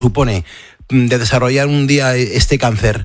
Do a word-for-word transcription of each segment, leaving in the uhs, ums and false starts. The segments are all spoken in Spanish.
supone de desarrollar un día este cáncer?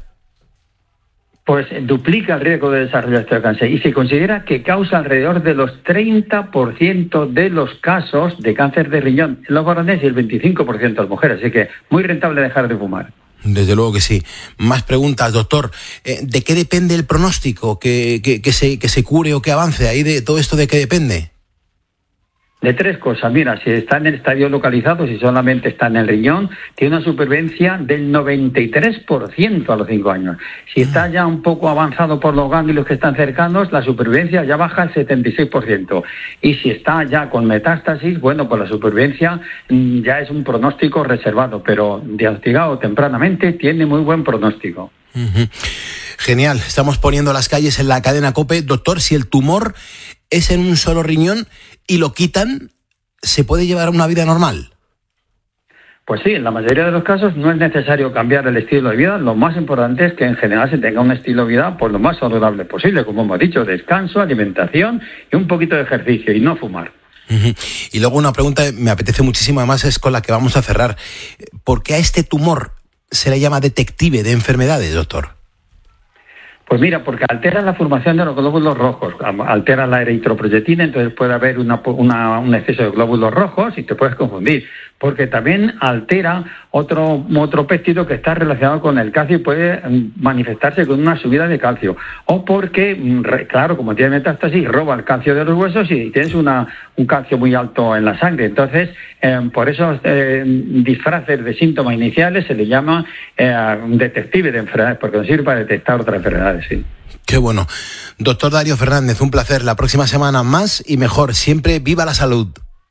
Pues duplica el riesgo de desarrollar este cáncer y se considera que causa alrededor de los treinta por ciento de los casos de cáncer de riñón en los varones y el veinticinco por ciento en las mujeres, así que muy rentable dejar de fumar. Desde luego que sí. Más preguntas, doctor. ¿De qué depende el pronóstico? ¿Que, que, que, se, que se cure o que avance? ¿Ahí de todo esto de qué depende? De tres cosas. Mira, si está en el estadio localizado, si solamente está en el riñón, tiene una supervivencia del noventa y tres por ciento a los cinco años. Si está ya un poco avanzado por los ganglios que están cercanos, la supervivencia ya baja al setenta y seis por ciento. Y si está ya con metástasis, bueno, pues la supervivencia mmm, ya es un pronóstico reservado, pero diagnosticado tempranamente tiene muy buen pronóstico. Uh-huh. Genial. Estamos poniendo las calles en la cadena COPE. Doctor, si el tumor es en un solo riñón y lo quitan, ¿se puede llevar una vida normal? Pues sí, en la mayoría de los casos no es necesario cambiar el estilo de vida. Lo más importante es que en general se tenga un estilo de vida pues lo más saludable posible, como hemos dicho, descanso, alimentación y un poquito de ejercicio y no fumar. Uh-huh. Y luego una pregunta que me apetece muchísimo, además es con la que vamos a cerrar. ¿Por qué a este tumor se le llama detective de enfermedades, doctor? Pues mira, porque altera la formación de los glóbulos rojos, altera la eritropoyetina, entonces puede haber una, una, un exceso de glóbulos rojos y te puedes confundir. Porque también altera otro, otro péptido que está relacionado con el calcio y puede manifestarse con una subida de calcio. O porque, claro, como tiene metástasis, roba el calcio de los huesos y tienes una, un calcio muy alto en la sangre. Entonces, eh, por esos eh, disfraces de síntomas iniciales se le llama eh, detective de enfermedades, porque nos sirve para detectar otras enfermedades, sí. Qué bueno. Doctor Darío Fernández, un placer. La próxima semana más y mejor. Siempre viva la salud.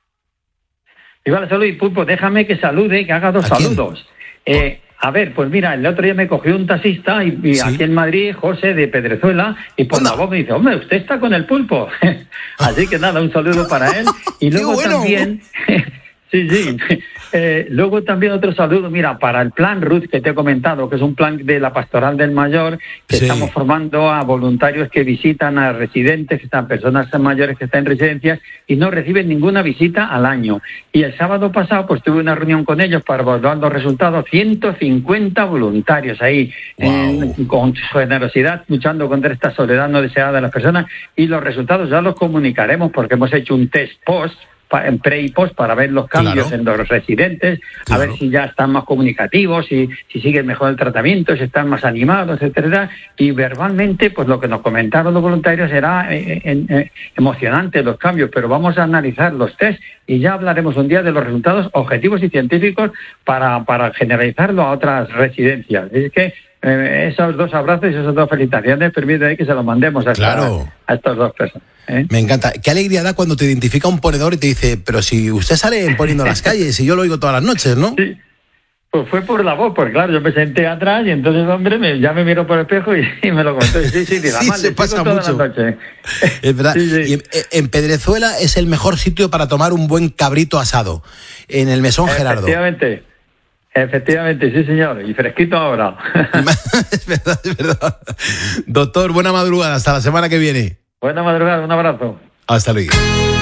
Viva la salud y Pulpo, déjame que salude, que haga dos saludos. Eh, a ver, pues mira, el otro día me cogió un taxista y, y ¿sí? Aquí en Madrid, José de Pedrezuela, y por ¿Onda? La voz me dice, hombre, usted está con el Pulpo. Así que nada, un saludo para él. Y luego bueno. también... Sí, sí. Eh, luego también otro saludo, mira, para el plan Ruth que te he comentado, que es un plan de la Pastoral del Mayor, que sí. Estamos formando a voluntarios que visitan a residentes, que están personas mayores que están en residencias y no reciben ninguna visita al año. Y el sábado pasado pues tuve una reunión con ellos para evaluar los resultados, ciento cincuenta voluntarios ahí, wow. eh, con su generosidad, luchando contra esta soledad no deseada de las personas, y los resultados ya los comunicaremos porque hemos hecho un test post, en pre y post para ver los cambios claro. en los residentes, claro. a ver si ya están más comunicativos, si, si siguen mejor el tratamiento, si están más animados, etcétera. Y verbalmente, pues lo que nos comentaron los voluntarios era eh, eh, emocionante los cambios, pero vamos a analizar los test y ya hablaremos un día de los resultados objetivos y científicos para, para generalizarlo a otras residencias. Es que eh, esos dos abrazos y esas dos felicitaciones permiten que se los mandemos a, claro. esta, a estas dos personas. ¿Eh? Me encanta. Qué alegría da cuando te identifica un ponedor y te dice, pero si usted sale poniendo las calles y yo lo oigo todas las noches, ¿no? Sí. Pues fue por la voz, porque claro, yo me senté atrás y entonces, hombre, me, ya me miro por el espejo y, y me lo contó. Sí, sí, sí, la sí mal, se pasa mucho. Noche. Es verdad. Sí, sí. Y en, en Pedrezuela es el mejor sitio para tomar un buen cabrito asado, en el Mesón Gerardo. Efectivamente. Efectivamente, sí, señor. Y fresquito ahora. Es verdad, es verdad. Doctor, buena madrugada. Hasta la semana que viene. Buena madrugada. Un abrazo. Hasta luego.